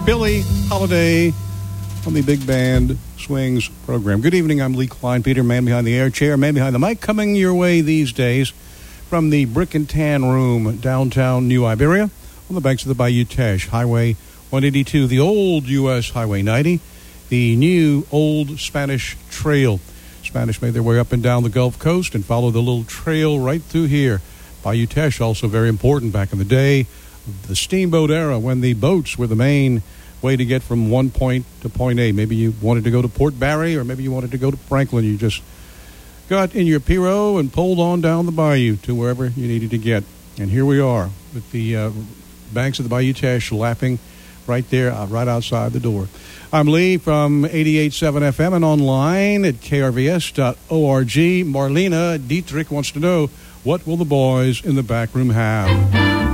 Billie Holiday on the Big Band Swings program. Good evening, I'm Lee Klein, Peter, man behind the air chair, man behind the mic, coming your way these days from the Brick and Tan Room, downtown New Iberia, on the banks of the Bayou Teche, Highway 182, the old U.S. Highway 90, the new Old Spanish Trail. Spanish made their way up and down the Gulf Coast and followed the little trail right through here. Bayou Teche, also very important back in the day, the steamboat era, when the boats were the main way to get from one point to point A. Maybe you wanted to go to Port Barry, or maybe you wanted to go to Franklin. You just got in your pirogue and pulled on down the bayou to wherever you needed to get. And here we are with the banks of the Bayou Teche lapping right there, right outside the door. I'm Lee from 88.7 FM and online at krvs.org. Marlena Dietrich wants to know, what will the boys in the back room have?